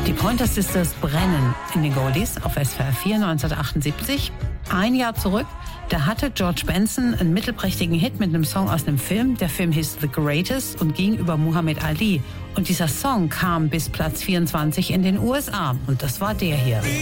Die Pointer Sisters brennen in den Goldies auf SWR 4 1978. Ein Jahr zurück, da hatte George Benson einen mittelprächtigen Hit mit einem Song aus einem Film. Der Film hieß The Greatest und ging über Muhammad Ali. Und dieser Song kam bis Platz 24 in den USA. Und das war der hier.